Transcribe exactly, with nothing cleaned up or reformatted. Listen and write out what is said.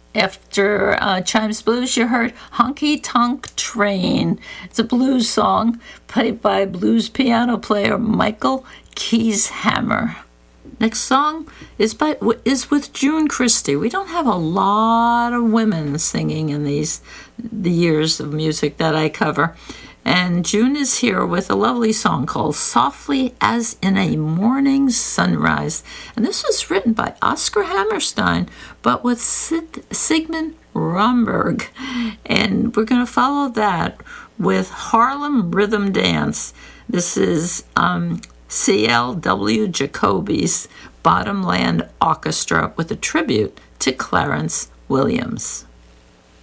After uh, Chimes Blues, you heard Honky Tonk Train. It's a blues song played by blues piano player Michael Keyshammer. Next song is by is with June Christy. We don't have a lot of women singing in these the years of music that I cover. And June is here with a lovely song called Softly as in a Morning Sunrise. And this was written by Oscar Hammerstein, but with Sid, Sigmund Romberg. And we're going to follow that with Harlem Rhythm Dance. This is um, C L W Jacoby's Bottomland Orchestra with a tribute to Clarence Williams.